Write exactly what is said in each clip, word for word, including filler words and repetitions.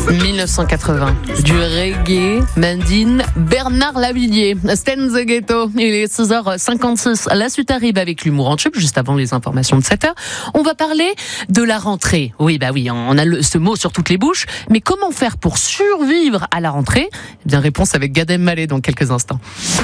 dix-neuf cent quatre-vingts, du reggae, Mandine, Bernard Lavillier, Sten the Ghetto. Il est seize heures cinquante-six. La suite arrive avec l'humour en tube, juste avant les informations de sept heures. On va parler de la rentrée. Oui, bah oui, on a le, ce mot sur toutes les bouches. Mais comment faire pour survivre à la rentrée ? Eh bien, réponse avec Gad Elmaleh dans quelques instants.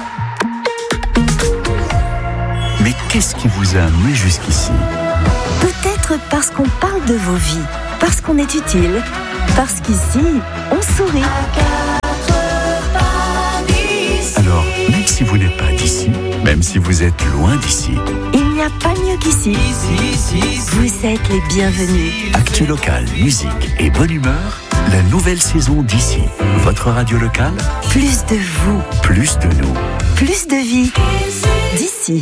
Mais qu'est-ce qui vous a amené jusqu'ici ? Peut-être parce qu'on parle de vos vies, parce qu'on est utile, parce qu'ici, on sourit. Alors, même si vous n'êtes pas d'ici, même si vous êtes loin d'ici, il n'y a pas mieux qu'ici. Vous êtes les bienvenus. Actu local, musique et bonne humeur, la nouvelle saison d'ici. Votre radio locale, Plus de vous, plus de nous. plus de vie. D'ici.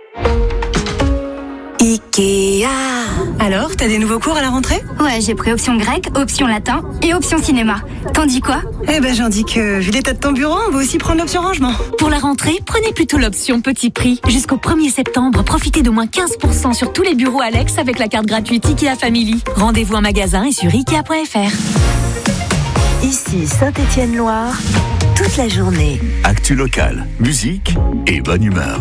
Ikea. Alors, t'as des nouveaux cours à la rentrée ? Ouais, j'ai pris option grec, option latin et option cinéma. T'en dis quoi ? Eh ben, j'en dis que, vu l'état de ton bureau, on va aussi prendre l'option rangement. Pour la rentrée, prenez plutôt l'option petit prix. Jusqu'au premier septembre, profitez d'au moins quinze pour cent sur tous les bureaux Alex avec la carte gratuite Ikea Family. Rendez-vous en magasin et sur ikea point f r. Ici Saint-Étienne-Loire, toute la journée. Actu local, musique et bonne humeur.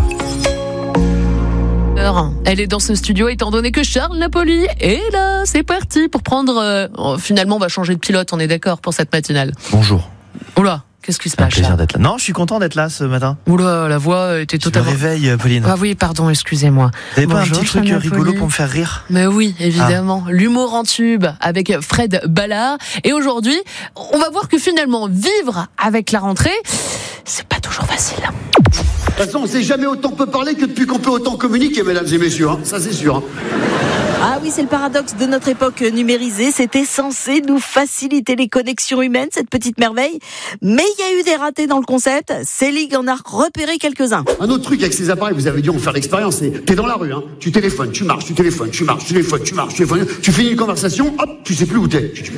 Elle est dans ce studio étant donné que Charles Napoli est là. C'est parti pour prendre... Euh, oh, finalement, on va changer de pilote, on est d'accord pour cette matinale. Bonjour. Oula, qu'est-ce qui se C'est un passe, plaisir Charles ? d'être là. Non, je suis content d'être là ce matin. Oula, la voix était Tu me totalement... réveilles, Pauline. Ah oui, pardon, excusez-moi. T'avais pas un Bonjour, petit truc Charles rigolo Napoli. pour me faire rire ? Mais oui, évidemment. Ah. L'humour en tube avec Fred Ballard. Et aujourd'hui, on va voir que finalement, vivre avec la rentrée, c'est pas toujours facile. De toute façon, on ne sait jamais autant peut parler que depuis qu'on peut autant communiquer, mesdames et messieurs. Hein. Ça, c'est sûr. Hein. Ah oui, c'est le paradoxe de notre époque numérisée. C'était censé nous faciliter les connexions humaines, cette petite merveille. Mais il y a eu des ratés dans le concept. Célig en a repéré quelques-uns. Un autre truc avec ces appareils, vous avez dû en faire l'expérience, c'est t'es dans la rue, hein, tu téléphones, tu marches, tu téléphones, tu marches, tu téléphones, tu marches, tu téléphones, tu finis une conversation, hop, tu sais plus où t'es. Putain,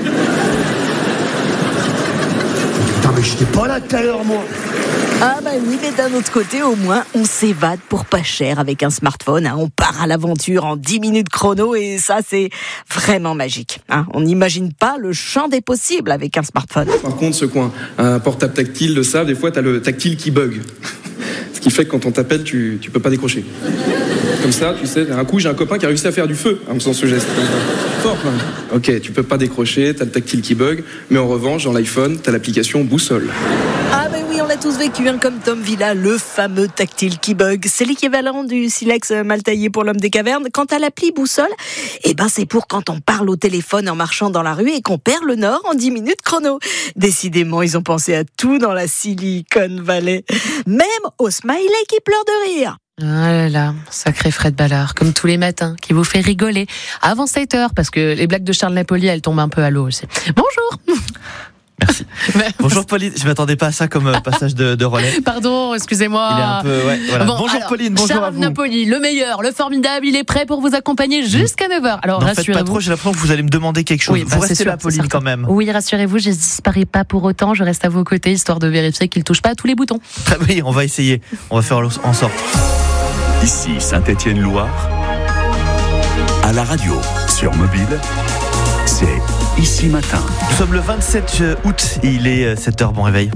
mais j'étais pas là tout à l'heure, moi. Ah bah oui, mais d'un autre côté, au moins, on s'évade pour pas cher avec un smartphone. Hein. On part à l'aventure en dix minutes chrono et ça, c'est vraiment magique. Hein. On n'imagine pas le champ des possibles avec un smartphone. Par contre, ceux qui ont un portable tactile le savent, des fois, t'as le tactile qui bug. Ce qui fait que quand on t'appelle, tu, tu peux pas décrocher. Comme ça, tu sais, un coup, j'ai un copain qui a réussi à faire du feu en faisant ce geste. Fort, quand même. Ok, tu peux pas décrocher, t'as le tactile qui bug, mais en revanche, dans l'iPhone, t'as l'application boussole. Ah ben oui, on l'a tous vécu, hein, comme Tom Villa, le fameux tactile qui bug. C'est l'équivalent du silex mal taillé pour l'homme des cavernes. Quant à l'appli boussole, eh ben c'est pour quand on parle au téléphone en marchant dans la rue et qu'on perd le nord en dix minutes chrono. Décidément, ils ont pensé à tout dans la Silicon Valley. Même au smiley qui pleure de rire. Ah là là, sacré Fred Ballard, comme tous les matins, qui vous fait rigoler avant sept heures, parce que les blagues de Charles Napoli, elles tombent un peu à l'eau aussi. Bonjour. Merci. Bonjour Pauline, je m'attendais pas à ça comme passage de, de relais. Pardon, excusez-moi. Il est un peu, ouais, voilà. Bon, bonjour alors, Pauline, bonjour Charles à vous. Napoli, le meilleur, le formidable, il est prêt pour vous accompagner jusqu'à neuf heures. Alors N'en faites rassurez-vous. pas trop, j'ai l'impression que vous allez me demander quelque chose. Oui, vous bah, restez c'est là sûr, Pauline c'est quand même. Oui, rassurez-vous, je ne disparais pas pour autant, je reste à vos côtés, histoire de vérifier qu'il ne touche pas à tous les boutons. Très bien, on va essayer, on va faire en sorte. Ici Saint-Étienne-Loire, à la radio, sur mobile, c'est Ici Matin. Nous sommes le vingt-sept août, il est sept heures, bon réveil.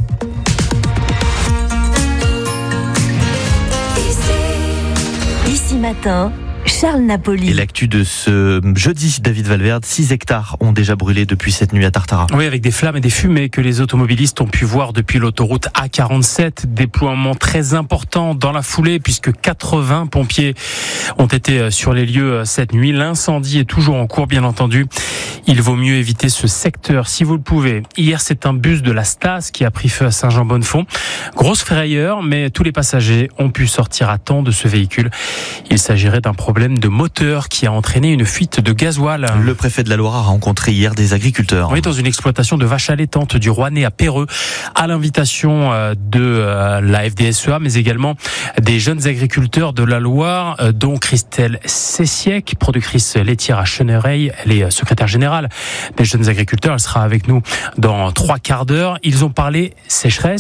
Ici matin, Charles Napoli. Et l'actu de ce jeudi, David Valverde, six hectares ont déjà brûlé depuis cette nuit à Tartara. Oui, avec des flammes et des fumées que les automobilistes ont pu voir depuis l'autoroute A quarante-sept. Déploiement très important dans la foulée puisque quatre-vingts pompiers ont été sur les lieux cette nuit. L'incendie est toujours en cours, bien entendu. Il vaut mieux éviter ce secteur si vous le pouvez. Hier, c'est un bus de la Stas qui a pris feu à Saint-Jean-Bonnefond. Grosse frayeur, mais tous les passagers ont pu sortir à temps de ce véhicule. Il s'agirait d'un problème de moteur qui a entraîné une fuite de gasoil. Le préfet de la Loire a rencontré hier des agriculteurs. Oui, dans une exploitation de vaches allaitantes du Rouennais à Péreux, à l'invitation de la F D S E A, mais également des jeunes agriculteurs de la Loire, dont Christelle Sessiec, productrice laitière à Chenereil. Elle est secrétaire générale des jeunes agriculteurs. Elle sera avec nous dans trois quarts d'heure. Ils ont parlé sécheresse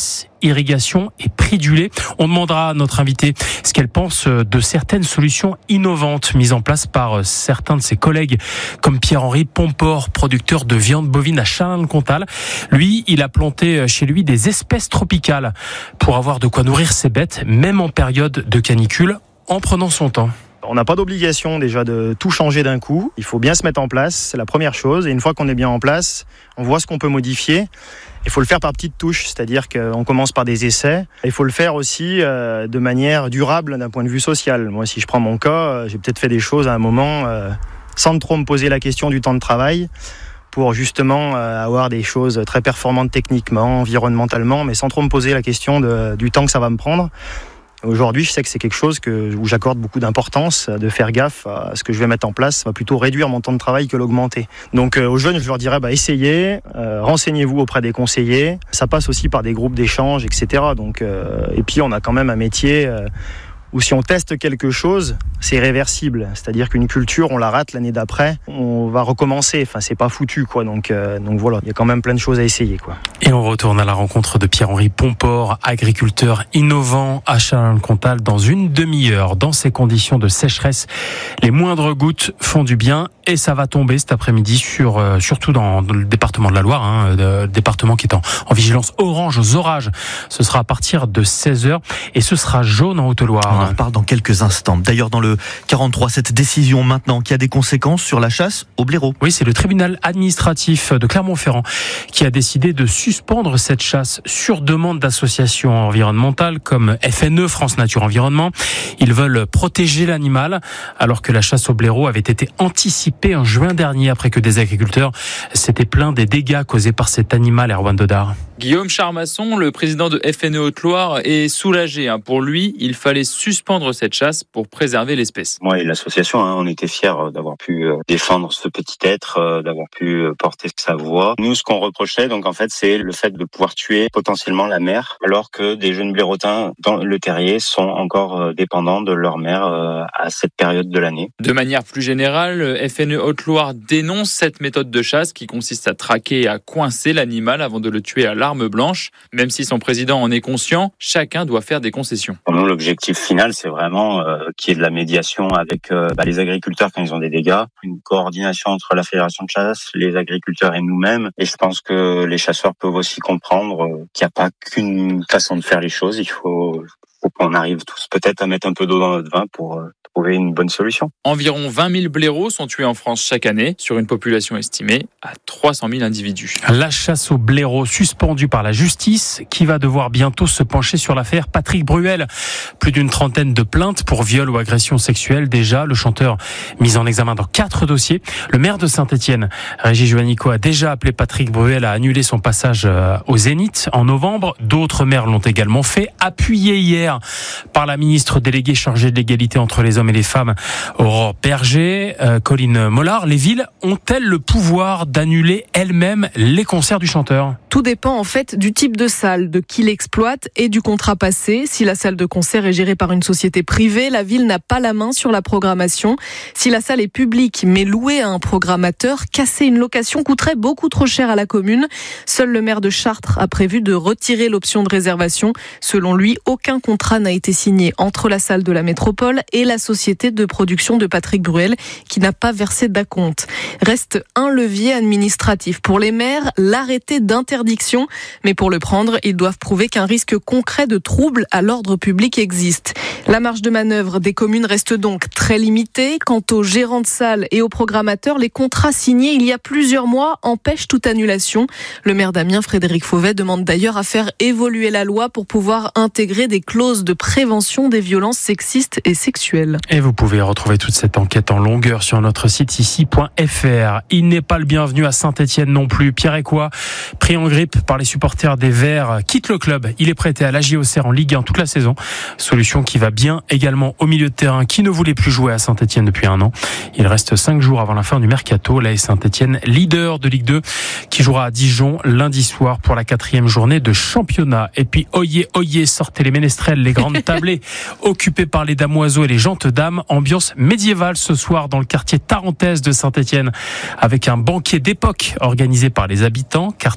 irrigation et prix du lait. On demandera à notre invitée ce qu'elle pense de certaines solutions innovantes mises en place par certains de ses collègues, comme Pierre-Henri Pomport, producteur de viande bovine à Chalain-le-Comtal. Lui, il a planté chez lui des espèces tropicales pour avoir de quoi nourrir ses bêtes, même en période de canicule, en prenant son temps. On n'a pas d'obligation déjà de tout changer d'un coup. Il faut bien se mettre en place, c'est la première chose. Et une fois qu'on est bien en place, on voit ce qu'on peut modifier. Il faut le faire par petites touches, c'est-à-dire qu'on commence par des essais. Il faut le faire aussi euh, de manière durable d'un point de vue social. Moi, si je prends mon cas, euh, j'ai peut-être fait des choses à un moment euh, sans trop me poser la question du temps de travail, pour justement euh, avoir des choses très performantes techniquement, environnementalement, mais sans trop me poser la question de, du temps que ça va me prendre. Aujourd'hui, je sais que c'est quelque chose que, où j'accorde beaucoup d'importance, de faire gaffe à ce que je vais mettre en place. Ça va plutôt réduire mon temps de travail que l'augmenter. Donc euh, aux jeunes, je leur dirais, bah, essayez, euh, renseignez-vous auprès des conseillers. Ça passe aussi par des groupes d'échange, et cetera. Donc, euh, et puis, on a quand même un métier euh, où si on teste quelque chose, c'est réversible. C'est-à-dire qu'une culture, on la rate l'année d'après, on va recommencer. Enfin, c'est pas foutu, quoi. Donc, euh, donc voilà, il y a quand même plein de choses à essayer, quoi. Et on retourne à la rencontre de Pierre-Henri Pomport, agriculteur innovant à Chalain-le-Comtal, dans une demi-heure. Dans ces conditions de sécheresse, les moindres gouttes font du bien et ça va tomber cet après-midi, sur, euh, surtout dans, dans le département de la Loire, hein, le département qui est en, en vigilance orange aux orages. Ce sera à partir de seize heures et ce sera jaune en Haute-Loire. On en reparle dans quelques instants. D'ailleurs, dans le quarante-trois, cette décision maintenant qui a des conséquences sur la chasse au blaireau. Oui, c'est le tribunal administratif de Clermont-Ferrand qui a décidé de suspendre cette chasse sur demande d'associations environnementales comme F N E, France Nature Environnement. Ils veulent protéger l'animal alors que la chasse au blaireau avait été anticipée en juin dernier après que des agriculteurs s'étaient plaints des dégâts causés par cet animal. Erwan Dodard. Guillaume Charmasson, le président de F N E Haute-Loire, est soulagé. Pour lui, il fallait suspendre cette chasse pour préserver l'espèce. Moi et l'association, on était fiers d'avoir pu défendre ce petit être, d'avoir pu porter sa voix. Nous, ce qu'on reprochait, donc en fait, c'est le fait de pouvoir tuer potentiellement la mère, alors que des jeunes blaireautins dans le terrier sont encore dépendants de leur mère à cette période de l'année. De manière plus générale, F N E Haute-Loire dénonce cette méthode de chasse qui consiste à traquer et à coincer l'animal avant de le tuer à l'arme blanche. Même si son président en est conscient, chacun doit faire des concessions. Pour nous, l'objectif final, c'est vraiment euh, qu'il y ait de la médiation avec euh, bah, les agriculteurs quand ils ont des dégâts, une coordination entre la fédération de chasse, les agriculteurs et nous-mêmes. Et je pense que les chasseurs peuvent aussi comprendre euh, qu'il n'y a pas qu'une façon de faire les choses. Il faut, faut qu'on arrive tous peut-être à mettre un peu d'eau dans notre vin pour euh, trouver une bonne solution. Environ vingt mille blaireaux sont tués en France chaque année, sur une population estimée à trois cent mille individus. La chasse aux blaireaux suspendue par la justice, qui va devoir bientôt se pencher sur l'affaire Patrick Bruel. Plus d'une trentaine de plaintes pour viol ou agression sexuelle déjà. Le chanteur mis en examen dans quatre dossiers. Le maire de Saint-Étienne, Régis Juanico, a déjà appelé Patrick Bruel à annuler son passage au Zénith en novembre. D'autres maires l'ont également fait, appuyé hier par la ministre déléguée chargée de l'égalité entre les hommes et les femmes, Aurore Berger. euh, Colline Mollard, les villes ont-elles le pouvoir d'annuler elles-mêmes les concerts du chanteur ? Tout dépend en fait du type de salle, de qui l'exploite et du contrat passé. Si la salle de concert est gérée par une société privée, la ville n'a pas la main sur la programmation. Si la salle est publique mais louée à un programmateur, casser une location coûterait beaucoup trop cher à la commune. Seul le maire de Chartres a prévu de retirer l'option de réservation. Selon lui, aucun contrat n'a été signé entre la salle de la métropole et la société de production de Patrick Bruel qui n'a pas versé d'acompte. Reste un levier administratif pour les maires, l'arrêté d'interdiction. Mais pour le prendre, ils doivent prouver qu'un risque concret de trouble à l'ordre public existe. La marge de manœuvre des communes reste donc très limitée. Quant aux gérants de salles et aux programmateurs, les contrats signés il y a plusieurs mois empêchent toute annulation. Le maire d'Amiens, Frédéric Fauvet, demande d'ailleurs à faire évoluer la loi pour pouvoir intégrer des clauses de prévention des violences sexistes et sexuelles. Et vous pouvez retrouver toute cette enquête en longueur sur notre site ici point f r. Il n'est pas le bienvenu à Saint-Étienne non plus. Pierre Écois, pris en grippe par les supporters des Verts, quitte le club. Il est prêté à l'A J O C R en Ligue un toute la saison. Solution qui va bien également au milieu de terrain qui ne voulait plus jouer à Saint-Étienne depuis un an. Il reste cinq jours avant la fin du mercato. L'A S Saint-Étienne, leader de Ligue deux, qui jouera à Dijon lundi soir pour la quatrième journée de championnat. Et puis, oyez, oyez, sortez les ménestrels, les grandes tablées occupées par les damoiseaux et les gentes dames. Ambiance médiévale ce soir dans le quartier Tarentaise de Saint-Étienne avec un banquet d'époque organisé par les habitants. Quartier rythmé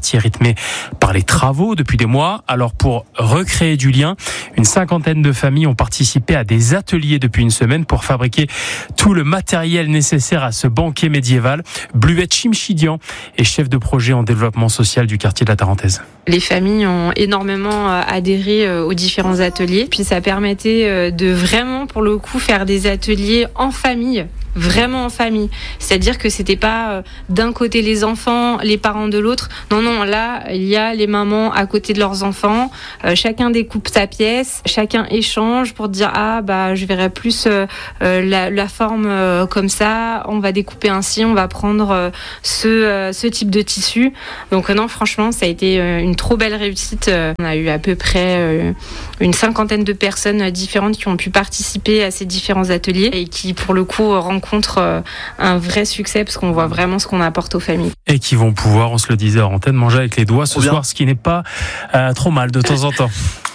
rythmée par les travaux depuis des mois. Alors pour recréer du lien, une cinquantaine de familles ont participé à des ateliers depuis une semaine pour fabriquer tout le matériel nécessaire à ce banquet médiéval. Bluette Chimchidian est chef de projet en développement social du quartier de la Tarentaise. Les familles ont énormément adhéré aux différents ateliers. Puis ça permettait de vraiment, pour le coup, faire des ateliers en famille. Vraiment en famille. C'est-à-dire que c'était pas d'un côté les enfants, les parents de l'autre. Non, non, là, il y a les mamans à côté de leurs enfants. Euh, chacun découpe sa pièce, chacun échange pour dire ah bah je verrais plus euh, la, la forme euh, comme ça. On va découper ainsi, on va prendre euh, ce euh, ce type de tissu. Donc euh, non, franchement, ça a été euh, une trop belle réussite. Euh, on a eu à peu près euh, une cinquantaine de personnes différentes qui ont pu participer à ces différents ateliers et qui, pour le coup, rencontrent contre un vrai succès parce qu'on voit vraiment ce qu'on apporte aux familles. Et qui vont pouvoir, on se le disait en antenne, manger avec les doigts ce Bien. soir, ce qui n'est pas euh, trop mal de temps en temps.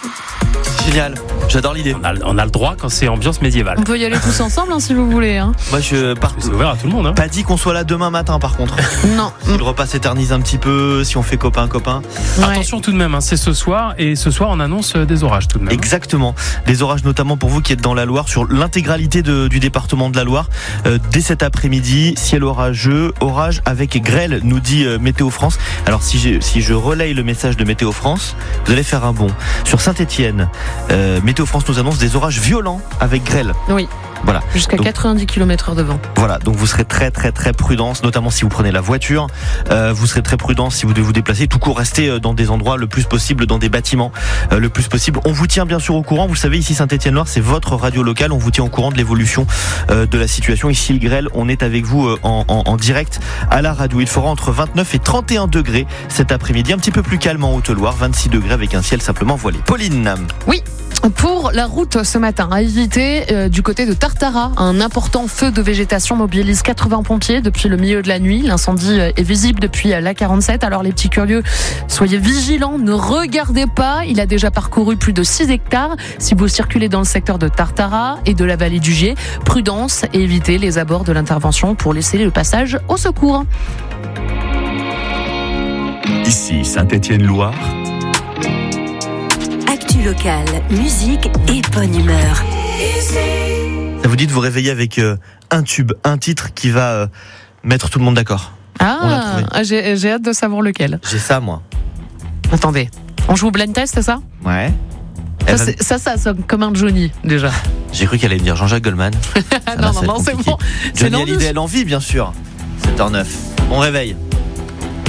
Génial, j'adore l'idée. On a, on a le droit quand c'est ambiance médiévale. On peut y aller tous ensemble hein, si vous voulez. Hein. Moi je pars. C'est ouvert à tout le monde. Hein. Pas dit qu'on soit là demain matin par contre. Non. Si le repas s'éternise un petit peu, si on fait copain copain. Ouais. Attention tout de même, hein, c'est ce soir et ce soir on annonce des orages tout de même. Exactement, des orages notamment pour vous qui êtes dans la Loire, sur l'intégralité de, du département de la Loire. Euh, dès cet après-midi, ciel orageux, orage avec grêle, nous dit euh, Météo France. Alors si, j'ai, si je relaye le message de Météo France, vous allez faire un bond. Sur Saint-Étienne, euh, Météo France nous annonce des orages violents avec grêle. Oui. Voilà. Jusqu'à donc, quatre-vingt-dix kilomètres heure de vent. Voilà, donc vous serez très très très prudents, notamment si vous prenez la voiture. Euh, vous serez très prudents si vous devez vous déplacer. Tout court, restez dans des endroits le plus possible, dans des bâtiments euh, le plus possible. On vous tient bien sûr au courant. Vous le savez, ici Saint-Étienne-Loire, c'est votre radio locale. On vous tient au courant de l'évolution euh, de la situation. Ici le grêle, on est avec vous euh, en, en, en direct à la radio. Il fera entre vingt-neuf et trente et un degrés cet après-midi. Un petit peu plus calme en Haute-Loire, vingt-six degrés avec un ciel simplement voilé. Pauline. Oui. Pour la route ce matin, à éviter euh, du côté de Tartara, un important feu de végétation mobilise quatre-vingts pompiers depuis le milieu de la nuit. L'incendie est visible depuis l'A quarante-sept. Alors les petits curieux, soyez vigilants, ne regardez pas. Il a déjà parcouru plus de six hectares. Si vous circulez dans le secteur de Tartara et de la vallée du Gier, prudence et évitez les abords de l'intervention pour laisser le passage au secours. Ici Saint-Étienne-Loire. Actu locale, musique et bonne humeur. Ça vous dit de vous réveiller avec euh, un tube, un titre qui va euh, mettre tout le monde d'accord. Ah, j'ai, j'ai hâte de savoir lequel. J'ai ça moi. Attendez, on joue au blind test, c'est ça? Ouais. Ça, va... c'est, ça, ça sonne comme un Johnny, déjà. J'ai cru qu'elle allait me dire Jean-Jacques Goldman. non, non, non, c'est bon. Johnny Hallyday, l'envie, bien sûr. sept heures zéro neuf. On réveille.